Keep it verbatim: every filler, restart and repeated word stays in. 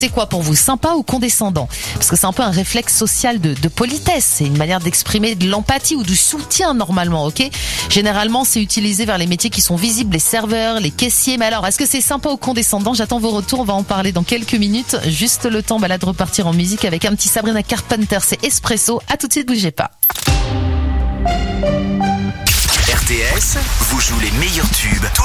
C'est quoi pour vous, sympa ou condescendant? Parce que c'est un peu un réflexe social de, de politesse, c'est une manière d'exprimer de l'empathie ou du soutien normalement, ok? Généralement, c'est utilisé vers les métiers qui sont visibles, les serveurs, les caissiers. Mais alors, est-ce que c'est sympa ou condescendant? J'attends vos retours, on va en parler dans quelques minutes. Juste le temps, balade, repartir en musique avec un petit Sabrina Carpenter, c'est Espresso. À tout de suite, bougez pas. R T S vous joue les meilleurs tubes.